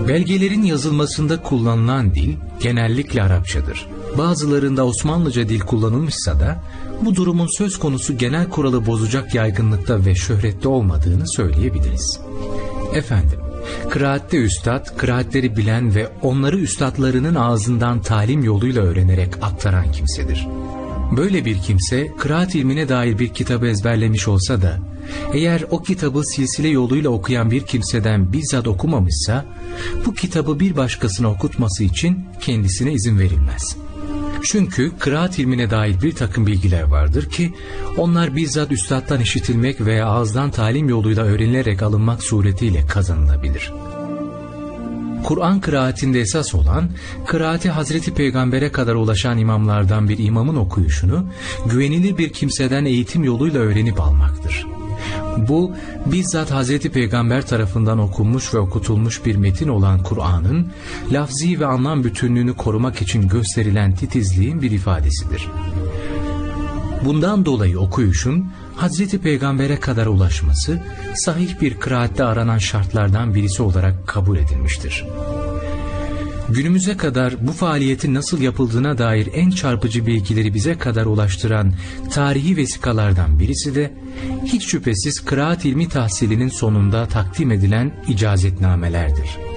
Belgelerin yazılmasında kullanılan dil genellikle Arapçadır. Bazılarında Osmanlıca dil kullanılmışsa da bu durumun söz konusu genel kuralı bozacak yaygınlıkta ve şöhrette olmadığını söyleyebiliriz. Efendim, kıraatte üstad, kıraatleri bilen ve onları üstadlarının ağzından talim yoluyla öğrenerek aktaran kimsedir. Böyle bir kimse, kıraat ilmine dair bir kitabı ezberlemiş olsa da, eğer o kitabı silsile yoluyla okuyan bir kimseden bizzat okumamışsa, bu kitabı bir başkasına okutması için kendisine izin verilmez. Çünkü kıraat ilmine dair bir takım bilgiler vardır ki, onlar bizzat üstattan işitilmek veya ağızdan talim yoluyla öğrenilerek alınmak suretiyle kazanılabilir. Kur'an kıraatinde esas olan, kıraati Hazreti Peygamber'e kadar ulaşan imamlardan bir imamın okuyuşunu, güvenilir bir kimseden eğitim yoluyla öğrenip almaktır. Bu, bizzat Hazreti Peygamber tarafından okunmuş ve okutulmuş bir metin olan Kur'an'ın, lafzi ve anlam bütünlüğünü korumak için gösterilen titizliğin bir ifadesidir. Bundan dolayı okuyuşun, Hazreti Peygamber'e kadar ulaşması, sahih bir kıraatte aranan şartlardan birisi olarak kabul edilmiştir. Günümüze kadar bu faaliyetin nasıl yapıldığına dair en çarpıcı bilgileri bize kadar ulaştıran tarihi vesikalardan birisi de, hiç şüphesiz kıraat ilmi tahsilinin sonunda takdim edilen icazetnamelerdir.